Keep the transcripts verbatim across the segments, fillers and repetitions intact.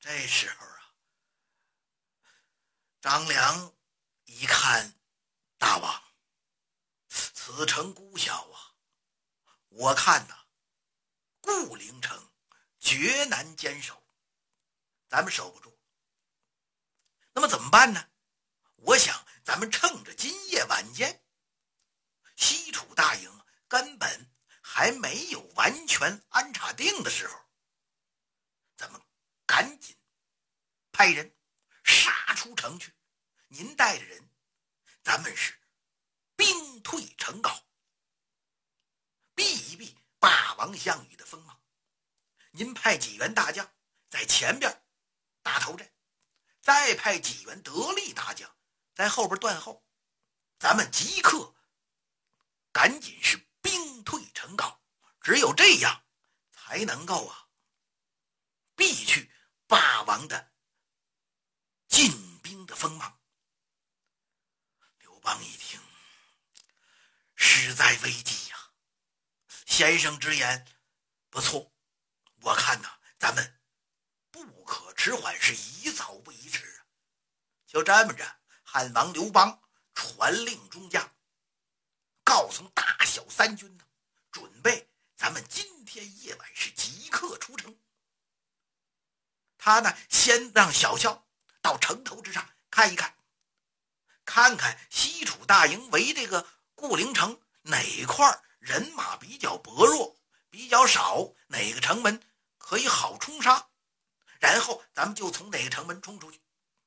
这时候啊，张良一看，大王，此城孤小啊，我看呐、啊，固陵城绝难坚守，咱们守不住。那么怎么办呢？我想咱们趁着今夜晚间，西楚大营根本还没有完全安插定的时候，咱们赶紧派人杀出城去。您带着人，咱们是兵退城高，避一避霸王项羽的锋芒。您派几员大将在前边打头阵，再派几员得力大将在后边断后，咱们即刻赶紧是兵退城高，只有这样才能够啊避去霸王的进兵的锋芒。刘邦一听，实在危机呀、啊！先生之言不错，我看呐、啊，咱们不可迟缓，是宜早不宜迟啊！就这么着，汉王刘邦传令中将，告诉大小三军呢，准备咱们今天夜晚是即刻出城。他呢，先让小校到城头之上看一看，看看西楚大营围这个固陵城哪块人马比较薄弱，比较少，哪个城门可以好冲杀，然后咱们就从哪个城门冲出去。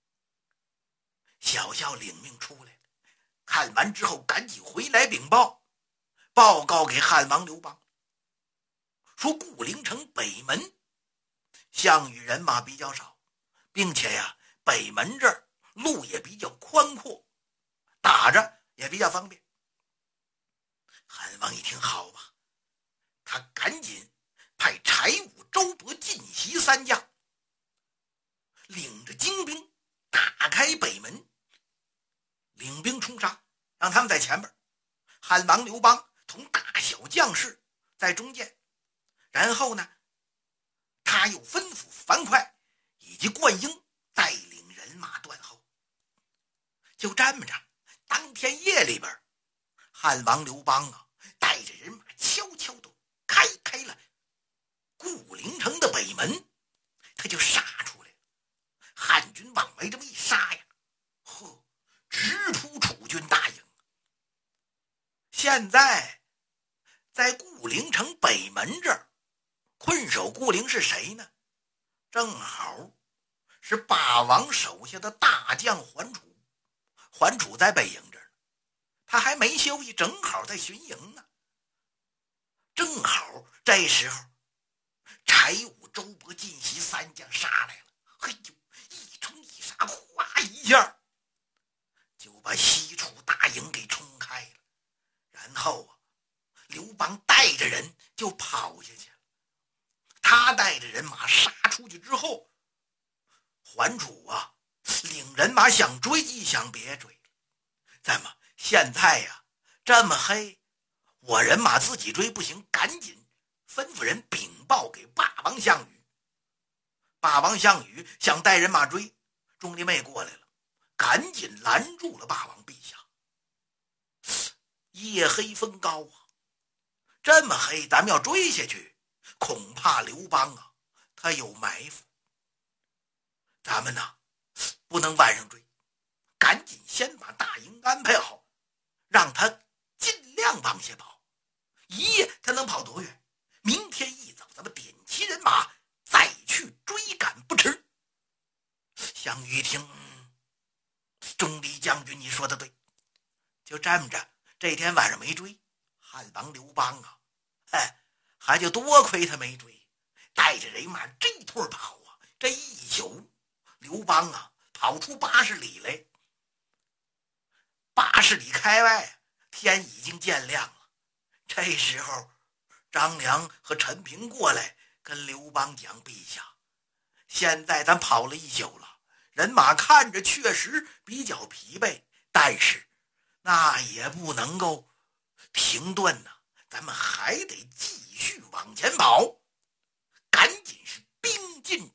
小校领命出来，看完之后赶紧回来禀报，报告给汉王刘邦，说固陵城北门项羽人马比较少，并且呀，北门这儿路也比较宽阔，打着也比较方便。汉王一听，好吧，他赶紧派柴武、周勃、靳袭三将，领着精兵打开北门，领兵冲杀，让他们在前边，汉王刘邦同大小将士在中间，然后呢，他又吩咐樊哙以及灌婴带领人马断后。就这么着，当天夜里边，汉王刘邦啊，带着人马悄悄地开开了固陵城的北门，他就杀出来了。汉军往外这么一杀呀，呵，直扑楚军大营。现在在固陵城北门这儿困守固陵是谁呢？正好是霸王手下的大将桓楚。桓楚在北营这儿，他还没休息，正好在巡营呢。正好这时候，柴武、周勃、靳袭三将杀来了。嘿呦，一冲一杀，哗一下就把西楚大营给冲开了。然后啊，刘邦带着人就跑下去了。他带着人马杀出去之后，桓楚啊领人马想追，一想别追了，怎么现在呀、啊、这么黑，我人马自己追不行，赶紧吩咐人禀报给霸王项羽。霸王项羽想带人马追，钟离昧过来了，赶紧拦住了霸王陛下。夜黑风高啊，这么黑，咱们要追下去，恐怕刘邦啊他有埋伏，咱们呢不能晚上追，赶紧先把大营安排好，让他尽量往下跑。一夜他能跑多远？明天一早咱们点齐人马再去追赶不迟。项羽听，钟离将军你说的对，就这么着，这天晚上没追，汉王刘邦啊，哎，还就多亏他没追，带着人马这一通跑啊，这一宿刘邦啊跑出八十里来。八十里开外，天已经渐亮了。这时候张良和陈平过来跟刘邦讲，陛下，现在咱跑了一宿了，人马看着确实比较疲惫，但是那也不能够停顿呐、啊，咱们还得继续往前跑，赶紧是兵进